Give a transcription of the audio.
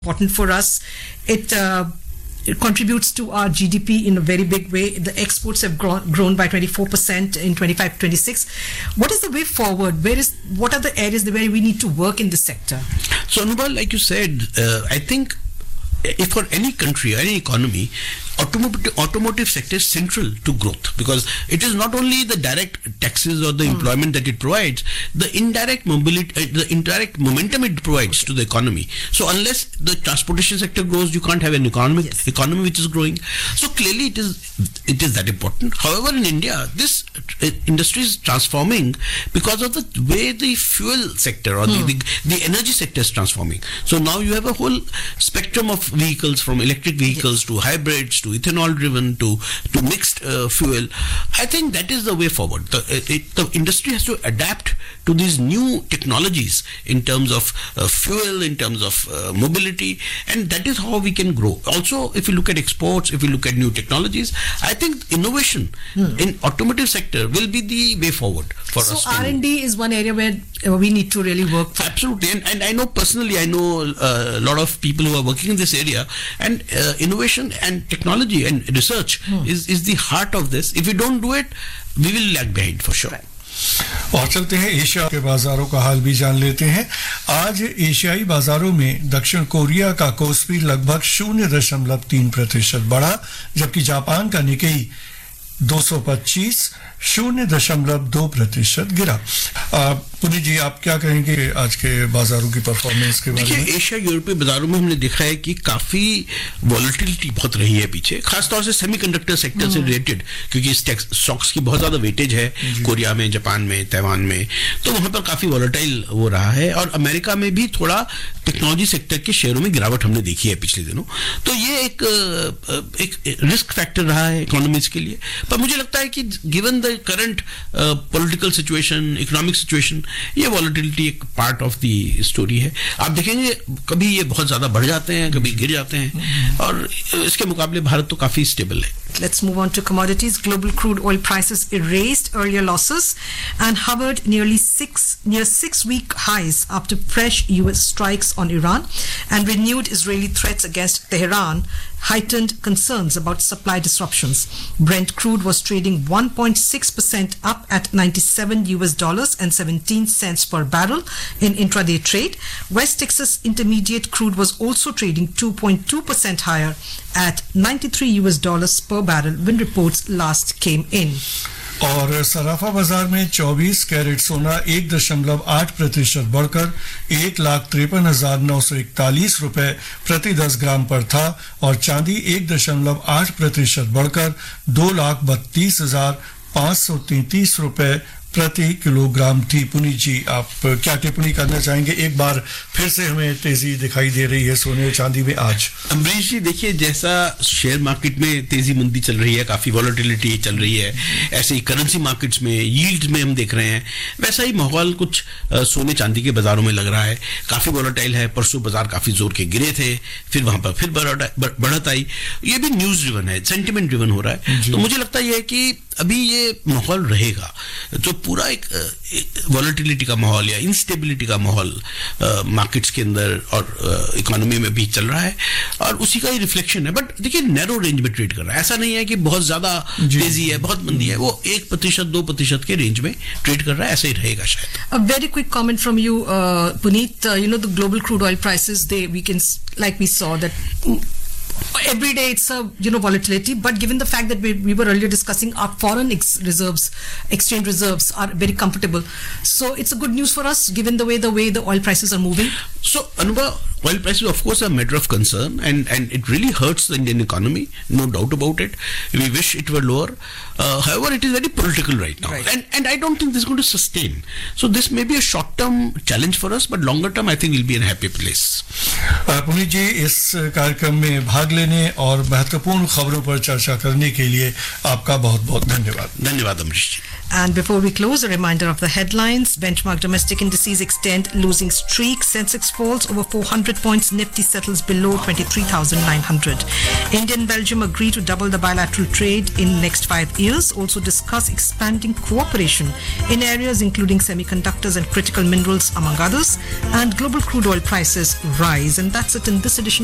important for us. It contributes to our GDP in a very big way. The exports have grown by 24% in 25-26. What is the way forward? What are the areas where we need to work in this sector? So, Anubha, like you said, I think if for any country or any economy, automotive sector is central to growth, because it is not only the direct taxes or the employment that it provides, the indirect mobility, the indirect momentum it provides to the economy. So unless the transportation sector grows, you can't have an economy which is growing. So clearly it is that important. However, in India, this industry is transforming because of the way the fuel sector or the energy sector is transforming. So now you have a whole spectrum of vehicles, from electric vehicles to hybrids to ethanol driven to mixed fuel. I think that is the way forward. The industry has to adapt to these new technologies in terms of fuel, in terms of mobility, and that is how we can grow. Also, if you look at exports, if you look at new technologies, I think innovation in automotive sector will be the way forward for us. So R&D is one area where we need to really work for. Absolutely, and I know personally, a lot of people who are working in this area, and innovation and technology and research is the heart of this. If we don't do it, we will lag behind for sure. और चलते हैं Asia के बाजारों का हाल भी जान लेते हैं। आज एशियाई बाजारों में दक्षिण कोरिया का कोस्पी लगभग 0.3% बढ़ा, जबकि जापान का निकेई 225 0.2% गिरा। पुनीत जी, आप क्या कहेंगे आज के बाजारों की परफॉर्मेंस के बारे में? एशिया यूरोपीय बाजारों में हमने देखा है कि काफी वॉलेटिलिटी बहुत रही है पीछे, खासतौर से सेमीकंडक्टर सेक्टर से रिलेटेड, क्योंकि स्टॉक्स की बहुत ज्यादा वेटेज है कोरिया में, जापान में, ताइवान में, तो वहां पर काफी वॉलेटाइल हो रहा है। और अमेरिका में भी थोड़ा टेक्नोलॉजी सेक्टर के शेयरों में गिरावट हमने देखी है पिछले दिनों। तो ये एक रिस्क फैक्टर रहा है इकोनॉमीज के लिए। पर मुझे लगता है कि given the current political situation, economic situation, ये वॉलेटिलिटी एक पार्ट ऑफ द स्टोरी है। आप देखेंगे कभी ये बहुत ज्यादा बढ़ जाते हैं, कभी गिर जाते हैं, और इसके मुकाबले भारत तो काफी स्टेबल है। Let's move on to commodities. Global crude oil prices erased earlier losses and hovered near 6-week highs after fresh US strikes on Iran and renewed Israeli threats against Tehran heightened concerns about supply disruptions. Brent crude was trading 1.6% up at $97.17 per barrel in intraday trade. West Texas Intermediate crude was also trading 2.2% higher at $93 per barrel when reports last came in. और सराफा बाजार में 24 carat सोना 1.8% बढ़कर 1,53,941 रुपए प्रति 10 ग्राम पर था, और चांदी 1.8% बढ़कर 2,32,533 रुपए प्रति किलोग्राम थी। पुनीत जी, आप क्या टिप्पणी करना चाहेंगे? एक बार फिर से हमें तेजी दिखाई दे रही है सोने और चांदी में आज। अमरीश जी, देखिए, जैसा शेयर मार्केट में तेजी मंदी चल रही है, काफी वॉलेटिलिटी चल रही है, ऐसे ही करेंसी मार्केट्स में, यील्ड में हम देख रहे हैं, वैसा ही माहौल कुछ सोने चांदी के बाजारों में लग रहा है। काफी वॉलेटाइल है। परसों बाजार काफी जोर के गिरे थे, फिर वहां पर फिर बढ़त आई। ये भी न्यूज ड्रिवन है, सेंटिमेंट ड्रिवन हो रहा है। तो मुझे लगता है कि अभी ये माहौल रहेगा, जो पूरा एक वॉलेटिलिटी का माहौल या इंस्टेबिलिटी का माहौल मार्केट्स के अंदर और इकोनॉमी में भी चल रहा है, और उसी का ही रिफ्लेक्शन है। बट देखिए, नैरो रेंज में ट्रेड कर रहा है। ऐसा नहीं है कि बहुत ज्यादा तेजी है, बहुत मंदी है। वो 1% 2% के रेंज में ट्रेड कर रहा है। ऐसा ही रहेगा शायद। A very quick comment from you, Puneet. The global crude oil prices, we saw that every day it's a volatility, but given the fact that we were earlier discussing our foreign exchange reserves are very comfortable, so it's a good news for us given the way the oil prices are moving. So Anubha, oil prices of course are a matter of concern, and it really hurts the Indian economy, no doubt about it. We wish it were lower. However, it is very political right now, and I don't think this is going to sustain. So this may be a short term challenge for us, but longer term I think we'll be in a happy place. Puneet जी, इस कार्यक्रम में भाग लेने और महत्वपूर्ण खबरों पर चर्चा करने के लिए आपका बहुत बहुत धन्यवाद। धन्यवाद अमरीश जी। And before we close, a reminder of the headlines. Benchmark domestic indices extend losing streak. Sensex falls over 400 100 points. Nifty settles below 23,900. India and Belgium agree to double the bilateral trade in next 5 years. Also discuss expanding cooperation in areas including semiconductors and critical minerals, among others. And global crude oil prices rise. And that's it in this edition